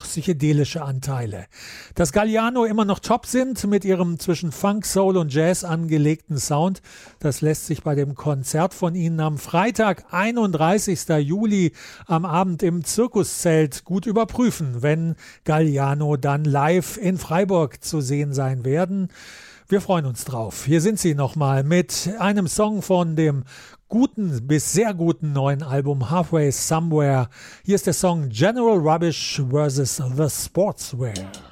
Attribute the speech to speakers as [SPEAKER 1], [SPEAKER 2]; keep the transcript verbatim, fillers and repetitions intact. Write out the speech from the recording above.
[SPEAKER 1] psychedelische Anteile. Dass Galliano immer noch top sind mit ihrem zwischen Funk, Soul und Jazz angelegten Sound, das lässt sich bei dem Konzert von ihnen am Freitag, einunddreißigsten Juli am Abend im Zirkuszelt gut überprüfen, wenn Galliano dann live in Freiburg zu sehen sein werden. Wir freuen uns drauf. Hier sind sie nochmal mit einem Song von dem guten bis sehr guten neuen Album Halfway Somewhere. Hier ist der Song General Rubbish versus The Sportswear.